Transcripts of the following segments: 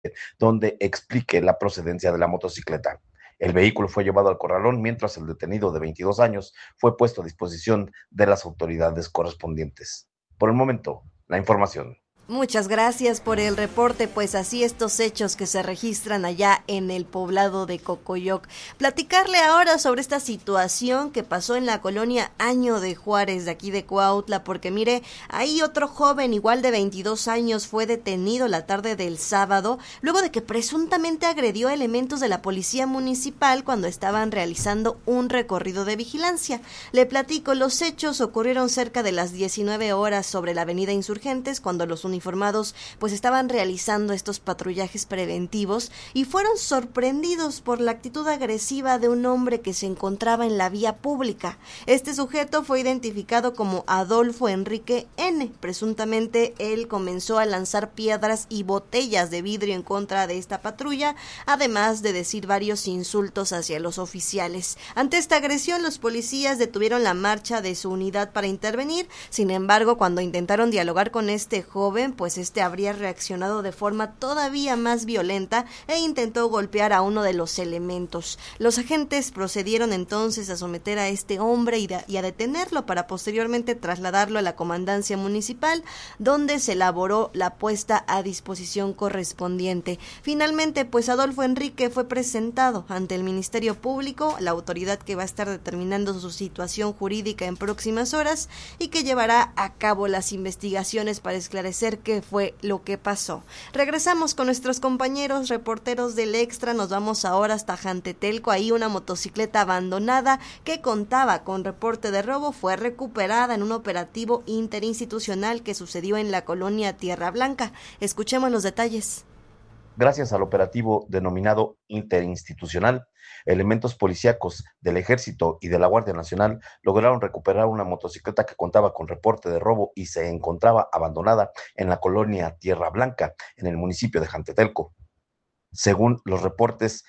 donde explique la procedencia de la motocicleta. El vehículo fue llevado al corralón, mientras el detenido de 22 años fue puesto a disposición de las autoridades correspondientes. Por el momento, la información. Muchas gracias por el reporte, pues así estos hechos que se registran allá en el poblado de Cocoyoc. Platicarle ahora sobre esta situación que pasó en la colonia Año de Juárez, de aquí de Cuautla, porque mire, ahí otro joven igual de 22 años fue detenido la tarde del sábado, luego de que presuntamente agredió a elementos de la policía municipal cuando estaban realizando un recorrido de vigilancia. Le platico, los hechos ocurrieron cerca de las 19 horas sobre la avenida Insurgentes, cuando los uniformados pues estaban realizando estos patrullajes preventivos y fueron sorprendidos por la actitud agresiva de un hombre que se encontraba en la vía pública. Este sujeto fue identificado como Adolfo Enrique N. Presuntamente él comenzó a lanzar piedras y botellas de vidrio en contra de esta patrulla, además de decir varios insultos hacia los oficiales. Ante esta agresión, los policías detuvieron la marcha de su unidad para intervenir. Sin embargo, cuando intentaron dialogar con este joven, pues este habría reaccionado de forma todavía más violenta e intentó golpear a uno de los elementos. Los agentes procedieron entonces a someter a este hombre y a detenerlo para posteriormente trasladarlo a la comandancia municipal, donde se elaboró la puesta a disposición correspondiente. Finalmente, pues Adolfo Enrique fue presentado ante el Ministerio Público, la autoridad que va a estar determinando su situación jurídica en próximas horas y que llevará a cabo las investigaciones para esclarecer qué fue lo que pasó. Regresamos con nuestros compañeros reporteros del Extra, nos vamos ahora hasta Jantetelco. Ahí una motocicleta abandonada que contaba con reporte de robo fue recuperada en un operativo interinstitucional que sucedió en la colonia Tierra Blanca. Escuchemos los detalles. Gracias al operativo denominado interinstitucional, elementos policíacos del Ejército y de la Guardia Nacional lograron recuperar una motocicleta que contaba con reporte de robo y se encontraba abandonada en la colonia Tierra Blanca, en el municipio de Jantetelco. Según los reportes,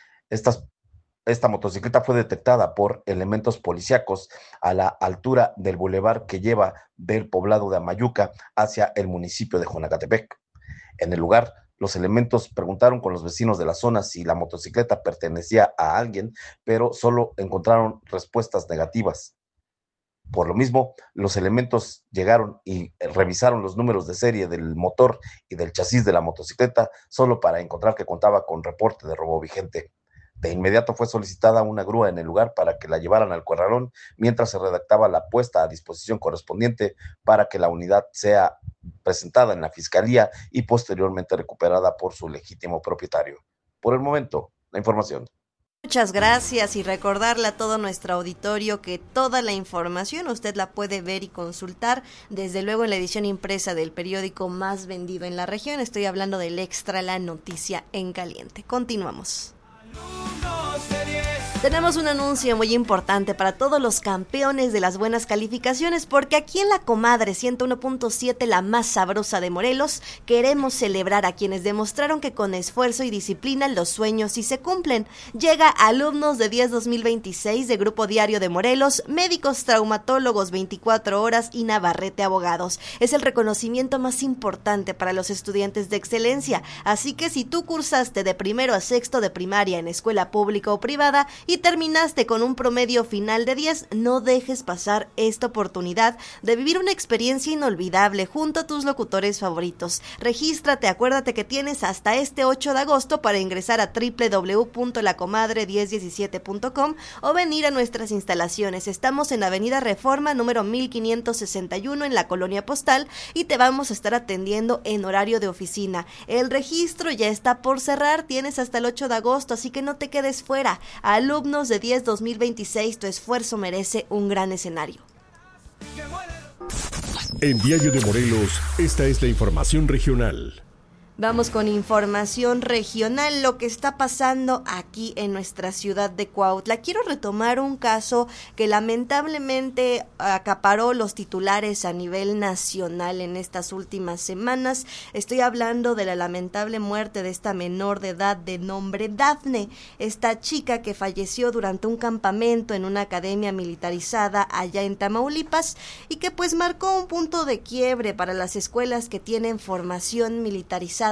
esta motocicleta fue detectada por elementos policíacos a la altura del bulevar que lleva del poblado de Amayuca hacia el municipio de Jonacatepec. En el lugar, los elementos preguntaron con los vecinos de la zona si la motocicleta pertenecía a alguien, pero solo encontraron respuestas negativas. Por lo mismo, los elementos llegaron y revisaron los números de serie del motor y del chasis de la motocicleta solo para encontrar que contaba con reporte de robo vigente. De inmediato fue solicitada una grúa en el lugar para que la llevaran al corralón mientras se redactaba la puesta a disposición correspondiente para que la unidad sea presentada en la fiscalía y posteriormente recuperada por su legítimo propietario. Por el momento, la información. Muchas gracias y recordarle a todo nuestro auditorio que toda la información usted la puede ver y consultar desde luego en la edición impresa del periódico más vendido en la región. Estoy hablando del Extra, la noticia en caliente. Continuamos. Tenemos un anuncio muy importante para todos los campeones de las buenas calificaciones, porque aquí en La Comadre 101.7, la más sabrosa de Morelos, queremos celebrar a quienes demostraron que con esfuerzo y disciplina los sueños sí se cumplen. Llega Alumnos de 10 2026 de Grupo Diario de Morelos, Médicos Traumatólogos 24 horas y Navarrete Abogados. Es el reconocimiento más importante para los estudiantes de excelencia, así que si tú cursaste de primero a sexto de primaria en escuela pública o privada y terminaste con un promedio final de 10, no dejes pasar esta oportunidad de vivir una experiencia inolvidable junto a tus locutores favoritos. Regístrate, acuérdate que tienes hasta este 8 de agosto para ingresar a www.lacomadre1017.com o venir a nuestras instalaciones. Estamos en Avenida Reforma número 1561 en la Colonia Postal y te vamos a estar atendiendo en horario de oficina. El registro ya está por cerrar, tienes hasta el 8 de agosto, así que no te quedes fuera. Alumnos de 10 2026, tu esfuerzo merece un gran escenario. En Diario de Morelos, esta es la información regional. Vamos con información regional, lo que está pasando aquí en nuestra ciudad de Cuautla. Quiero retomar un caso que lamentablemente acaparó los titulares a nivel nacional en estas últimas semanas. Estoy hablando de la lamentable muerte de esta menor de edad de nombre Dafne, esta chica que falleció durante un campamento en una academia militarizada allá en Tamaulipas y que pues marcó un punto de quiebre para las escuelas que tienen formación militarizada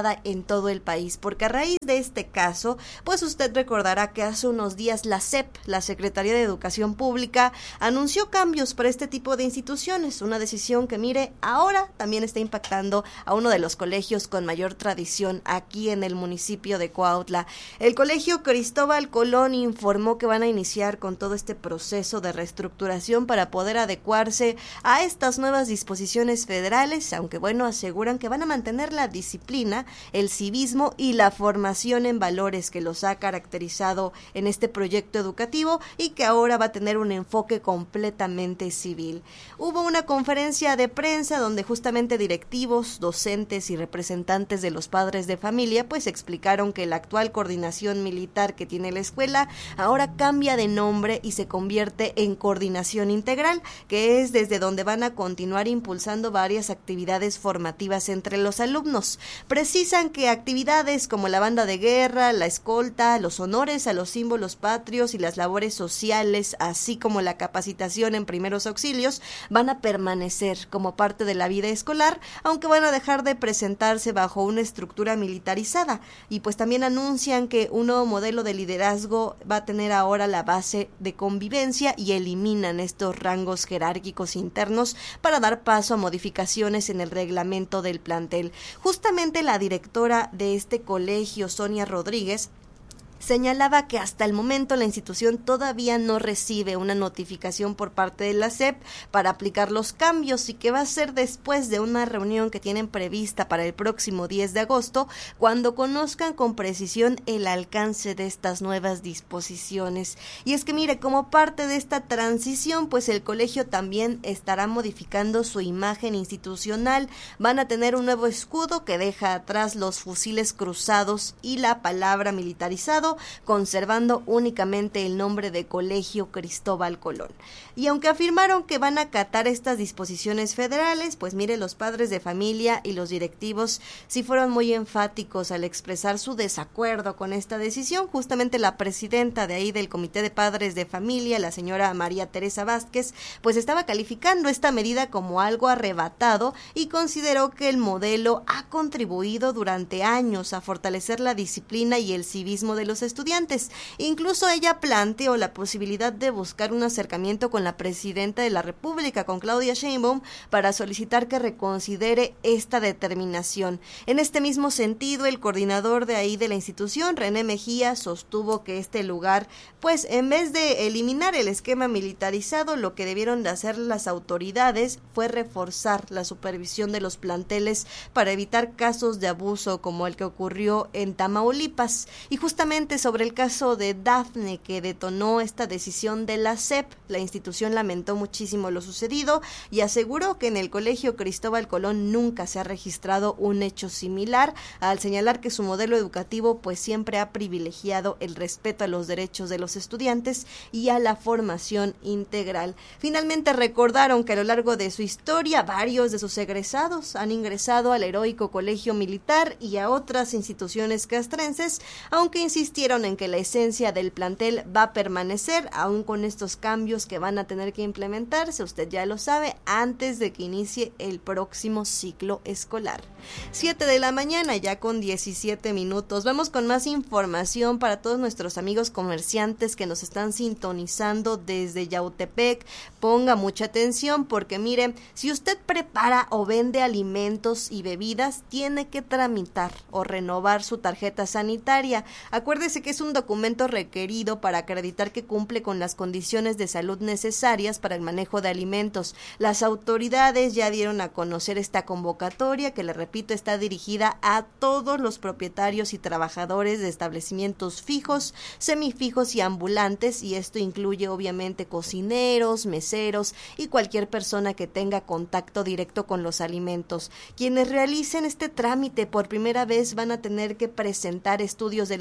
generalizada en todo el país, porque a raíz de este caso, pues usted recordará que hace unos días la SEP, la Secretaría de Educación Pública, anunció cambios para este tipo de instituciones, una decisión que, mire, ahora también está impactando a uno de los colegios con mayor tradición aquí en el municipio de Cuautla. El Colegio Cristóbal Colón informó que van a iniciar con todo este proceso de reestructuración para poder adecuarse a estas nuevas disposiciones federales, aunque bueno, aseguran que van a mantener la disciplina, el civismo y la formación en valores que los ha caracterizado en este proyecto educativo y que ahora va a tener un enfoque completamente civil. Hubo una conferencia de prensa donde justamente directivos, docentes y representantes de los padres de familia pues explicaron que la actual coordinación militar que tiene la escuela ahora cambia de nombre y se convierte en coordinación integral, que es desde donde van a continuar impulsando varias actividades formativas entre los alumnos. Precisan que actividades como la banda de guerra, la escolta, los honores a los símbolos patrios y las labores sociales, así como la capacitación en primeros auxilios, van a permanecer como parte de la vida escolar, aunque van a dejar de presentarse bajo una estructura militarizada. Y pues también anuncian que un nuevo modelo de liderazgo va a tener ahora la base de convivencia y eliminan estos rangos jerárquicos internos para dar paso a modificaciones en el reglamento del plantel. Justamente la directora de este colegio, Sonia Rodríguez, señalaba que hasta el momento la institución todavía no recibe una notificación por parte de la SEP para aplicar los cambios y que va a ser después de una reunión que tienen prevista para el próximo 10 de agosto, cuando conozcan con precisión el alcance de estas nuevas disposiciones. Y es que mire, como parte de esta transición, pues el colegio también estará modificando su imagen institucional. Van a tener un nuevo escudo que deja atrás los fusiles cruzados y la palabra militarizado, conservando únicamente el nombre de Colegio Cristóbal Colón. Y aunque afirmaron que van a acatar estas disposiciones federales, pues mire, los padres de familia y los directivos sí fueron muy enfáticos al expresar su desacuerdo con esta decisión. Justamente la presidenta de ahí del Comité de Padres de Familia, la señora María Teresa Vázquez, pues estaba calificando esta medida como algo arrebatado y consideró que el modelo ha contribuido durante años a fortalecer la disciplina y el civismo de los estudiantes. Incluso ella planteó la posibilidad de buscar un acercamiento con la presidenta de la República, con Claudia Sheinbaum, para solicitar que reconsidere esta determinación. En este mismo sentido, el coordinador de ahí de la institución, René Mejía, sostuvo que este lugar, pues en vez de eliminar el esquema militarizado, lo que debieron de hacer las autoridades fue reforzar la supervisión de los planteles para evitar casos de abuso como el que ocurrió en Tamaulipas. Y justamente sobre el caso de Dafne, que detonó esta decisión de la SEP, la institución lamentó muchísimo lo sucedido y aseguró que en el Colegio Cristóbal Colón nunca se ha registrado un hecho similar, al señalar que su modelo educativo pues siempre ha privilegiado el respeto a los derechos de los estudiantes y a la formación integral. Finalmente recordaron que a lo largo de su historia varios de sus egresados han ingresado al heroico Colegio Militar y a otras instituciones castrenses, aunque insistieron en que la esencia del plantel va a permanecer, aún con estos cambios que van a tener que implementarse, usted ya lo sabe, antes de que inicie el próximo ciclo escolar. 7 de la mañana, ya con 17 minutos. Vamos con más información para todos nuestros amigos comerciantes que nos están sintonizando desde Yautepec. Ponga mucha atención porque mire, si usted prepara o vende alimentos y bebidas, tiene que tramitar o renovar su tarjeta sanitaria. Acuérdese que es un documento requerido para acreditar que cumple con las condiciones de salud necesarias para el manejo de alimentos. Las autoridades ya dieron a conocer esta convocatoria que, le repito, está dirigida a todos los propietarios y trabajadores de establecimientos fijos, semifijos y ambulantes, y esto incluye obviamente cocineros, meseros y cualquier persona que tenga contacto directo con los alimentos. Quienes realicen este trámite por primera vez van a tener que presentar estudios de laboratorio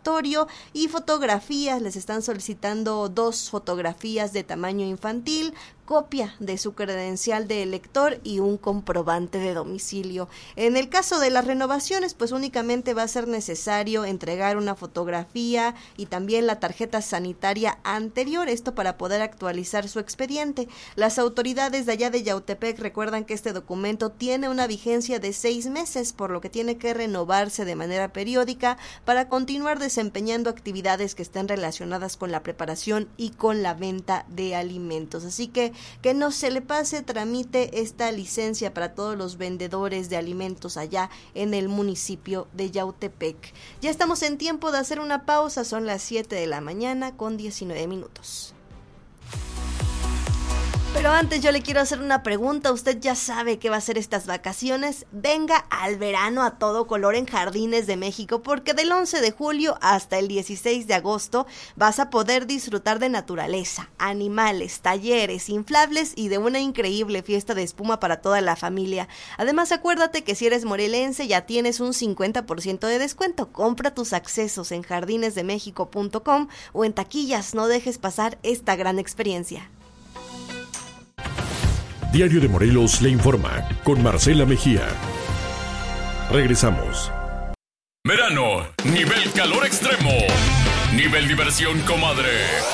recordatorio y fotografías. Les están solicitando 2 fotografías de tamaño infantil, copia de su credencial de elector y un comprobante de domicilio. En el caso de las renovaciones, pues únicamente va a ser necesario entregar una fotografía y también la tarjeta sanitaria anterior, esto para poder actualizar su expediente. Las autoridades de allá de Yautepec recuerdan que este documento tiene una vigencia de 6 meses, por lo que tiene que renovarse de manera periódica para continuar desempeñando actividades que estén relacionadas con la preparación y con la venta de alimentos. Así que no se le pase, tramite esta licencia para todos los vendedores de alimentos allá en el municipio de Yautepec. Ya estamos en tiempo de hacer una pausa, son las 7 de la mañana con 19 minutos. Pero antes yo le quiero hacer una pregunta. ¿Usted ya sabe qué va a hacer estas vacaciones? Venga al verano a todo color en Jardines de México, porque del 11 de julio hasta el 16 de agosto vas a poder disfrutar de naturaleza, animales, talleres, inflables y de una increíble fiesta de espuma para toda la familia. Además, acuérdate que si eres morelense ya tienes un 50% de descuento. Compra tus accesos en jardinesdemexico.com o en taquillas. No dejes pasar esta gran experiencia. Diario de Morelos le informa con Marcela Mejía. Regresamos. Verano, nivel calor extremo, nivel diversión comadre.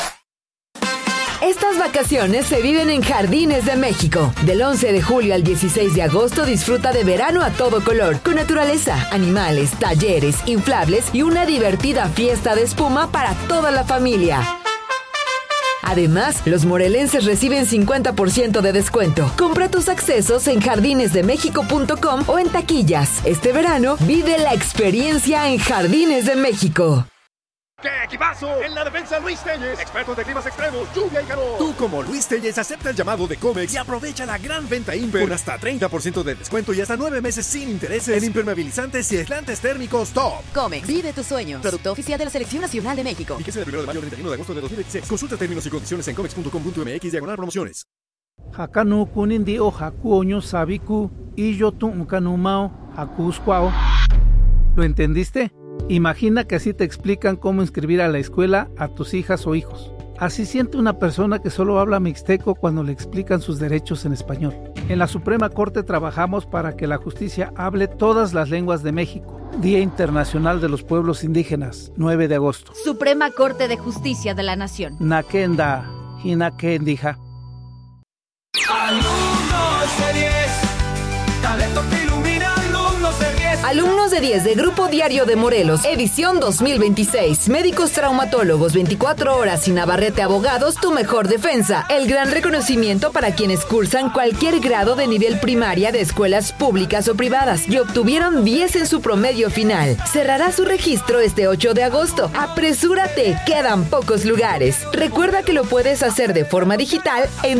Estas vacaciones se viven en Jardines de México. Del 11 de julio al 16 de agosto disfruta de verano a todo color, con naturaleza, animales, talleres, inflables y una divertida fiesta de espuma para toda la familia. Además, los morelenses reciben 50% de descuento. Compra tus accesos en jardinesdemexico.com o en taquillas. Este verano, vive la experiencia en Jardines de México. ¡Qué equipazo! En la defensa, Luis Telles, expertos de climas extremos, lluvia y calor. Tú, como Luis Telles, acepta el llamado de Comex y aprovecha la gran venta Imper con hasta 30% de descuento y hasta 9 meses sin intereses en impermeabilizantes y aislantes térmicos top. Comex, vive tus sueños. Producto oficial de la Selección Nacional de México. Fíjese del 1 de mayo al 31 de agosto de 2026. Consulta términos y condiciones en comex.com.mx/promociones. Hakanu kunindi o hakuoño sabiku y yo tu ukanumao hakusquao. ¿Lo entendiste? Imagina que así te explican cómo inscribir a la escuela a tus hijas o hijos. Así siente una persona que solo habla mixteco cuando le explican sus derechos en español. En la Suprema Corte trabajamos para que la justicia hable todas las lenguas de México. Día Internacional de los Pueblos Indígenas, 9 de agosto. Suprema Corte de Justicia de la Nación. Nakenda, hinakendija. Alumnos de 10, talento que ilumina, alumnos de 10. Alumnos de 10 de Grupo Diario de Morelos, edición 2026. Médicos traumatólogos, 24 horas y Navarrete Abogados, tu mejor defensa. El gran reconocimiento para quienes cursan cualquier grado de nivel primaria de escuelas públicas o privadas y obtuvieron 10 en su promedio final. Cerrará su registro este 8 de agosto. Apresúrate, quedan pocos lugares. Recuerda que lo puedes hacer de forma digital en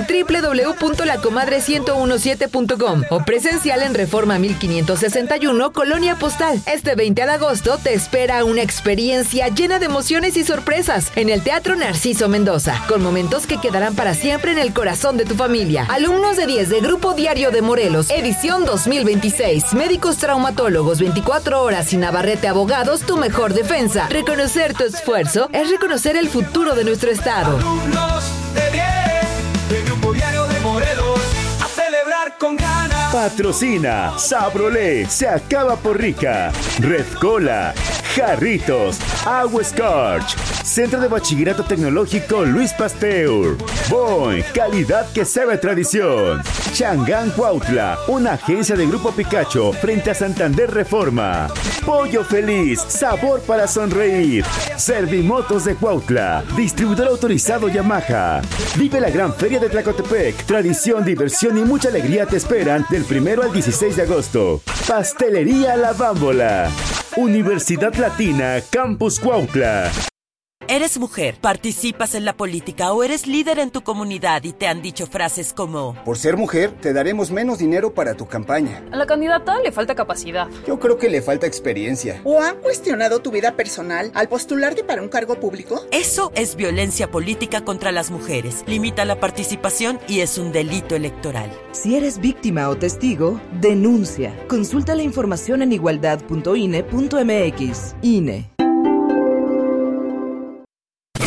www.lacomadre1017.com o presencial en Reforma 1561, Colonia Postal. Este 20 de agosto te espera una experiencia llena de emociones y sorpresas en el Teatro Narciso Mendoza, con momentos que quedarán para siempre en el corazón de tu familia. Alumnos de 10 de Grupo Diario de Morelos, edición 2026. Médicos traumatólogos, 24 horas y Navarrete Abogados, tu mejor defensa. Reconocer tu esfuerzo es reconocer el futuro de nuestro estado. Alumnos de 10 de Grupo Diario de Morelos, a celebrar con ganas. Patrocina Sabrolé, se acaba por rica. Red Cola, Jarritos, Agua Scorch, Centro de Bachillerato Tecnológico Luis Pasteur, Boing, calidad que sabe tradición. Changán Cuautla, una agencia de Grupo Picacho frente a Santander Reforma. Pollo Feliz, sabor para sonreír. Servimotos de Cuautla, distribuidor autorizado Yamaha. Vive la gran feria de Tlacotepec. Tradición, diversión y mucha alegría te esperan del 1 al 16 de agosto. Pastelería La Bámbola. Universidad Latina, Campus Cuautla. ¿Eres mujer, participas en la política o eres líder en tu comunidad y te han dicho frases como: por ser mujer, te daremos menos dinero para tu campaña? A la candidata le falta capacidad. Yo creo que le falta experiencia. ¿O han cuestionado tu vida personal al postularte para un cargo público? Eso es violencia política contra las mujeres. Limita la participación y es un delito electoral. Si eres víctima o testigo, denuncia. Consulta la información en igualdad.ine.mx. INE.